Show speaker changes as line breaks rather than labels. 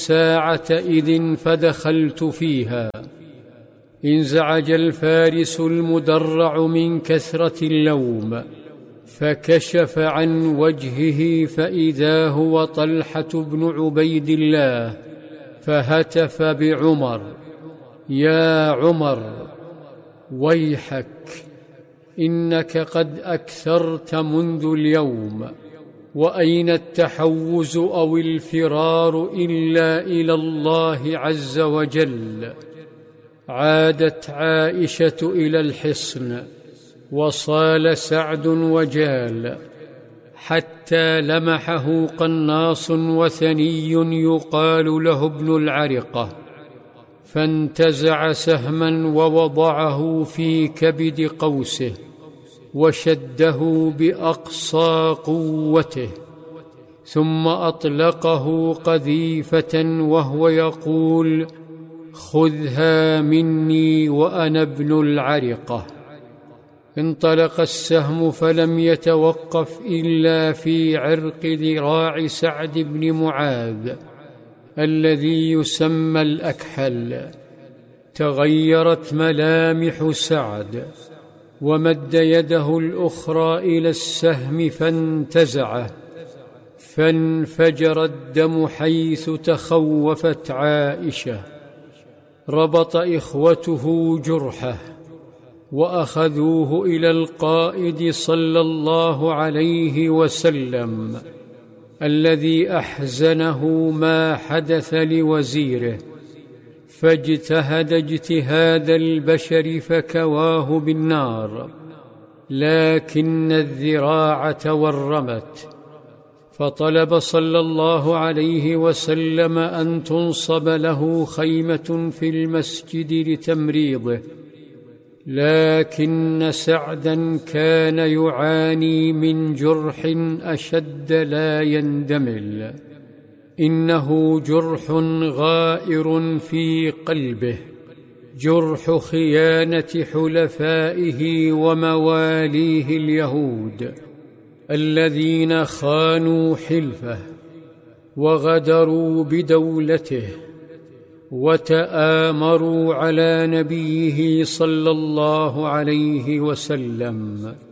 الساعة إذن فدخلت فيها. انزعج الفارس المدرع من كثرة اللوم، فكشف عن وجهه فإذا هو طلحة بن عبيد الله، فهتف بعمر: يا عمر، ويحك، إنك قد أكثرت منذ اليوم، وأين التحوز أو الفرار إلا إلى الله عز وجل. عادت عائشة إلى الحصن، وصال سعد وجال، حتى لمحه قناص وثني يقال له ابن العرقة، فانتزع سهما ووضعه في كبد قوسه وشده بأقصى قوته، ثم أطلقه قذيفة وهو يقول: خذها مني وأنا ابن العرقة. انطلق السهم فلم يتوقف إلا في عرق ذراع سعد بن معاذ الذي يسمى الأكحل. تغيرت ملامح سعد، ومد يده الأخرى إلى السهم فانتزعه، فانفجر الدم حيث تخوفت عائشة. ربط إخوته جرحه وأخذوه إلى القائد صلى الله عليه وسلم الذي أحزنه ما حدث لوزيره، فاجتهد اجتهاد البشر فكواه بالنار، لكن الذراع تورمت، فطلب صلى الله عليه وسلم أن تنصب له خيمة في المسجد لتمريضه، لكن سعدا كان يعاني من جرح أشد لا يندمل، إنه جرح غائر في قلبه، جرح خيانة حلفائه ومواليه اليهود الذين خانوا حلفه وغدروا بدولته وتآمروا على نبيه صلى الله عليه وسلم.